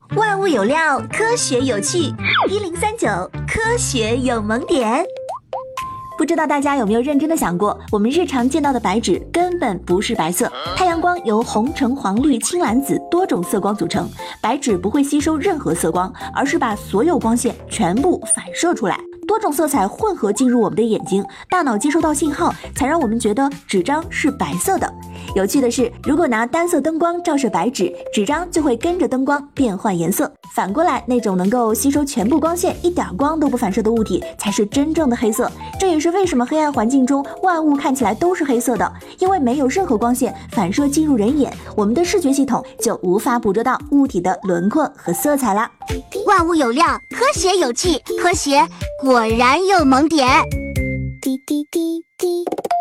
万物有料，科学有趣，1039科学有萌点。 不知道大家有没有认真的想过，我们日常见到的白纸根本不是白色，太阳光由红橙黄绿青蓝紫多种色光组成，白纸不会吸收任何色光，而是把所有光线全部反射出来。多种色彩混合进入我们的眼睛，大脑接收到信号，才让我们觉得纸张是白色的。有趣的是，如果拿单色灯光照射白纸，纸张就会跟着灯光变换颜色。反过来，那种能够吸收全部光线，一点光都不反射的物体，才是真正的黑色。这也是为什么黑暗环境中万物看起来都是黑色的，因为没有任何光线反射进入人眼，我们的视觉系统就无法捕捉到物体的轮廓和色彩啦。 万物有料，科学有趣，科学果然有萌点。滴滴滴滴。